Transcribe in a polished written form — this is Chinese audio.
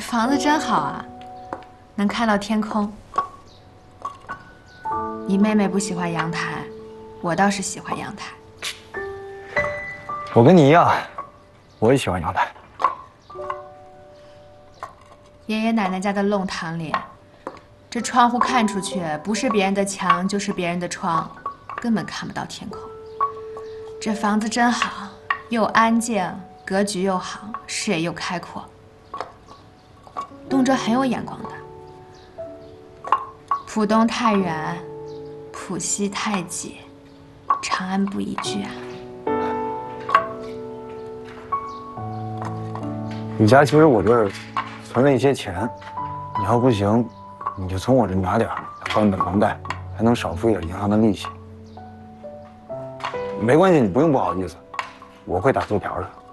房子真好啊，能看到天空。你妹妹不喜欢阳台，我倒是喜欢阳台。 我跟你一样，我也喜欢阳台。 爷爷奶奶家的弄堂里，这窗户看出去，不是别人的墙就是别人的窗，根本看不到天空。这房子真好，又安静，格局又好，视野又开阔。东哲很有眼光的。浦东太远，浦西太挤，长安不宜居啊。 雨佳，其实我这儿存了一些钱，你要不行，你就从我这拿点，还本房贷，还能少付一点银行的利息。没关系，你不用不好意思，我会打租条的。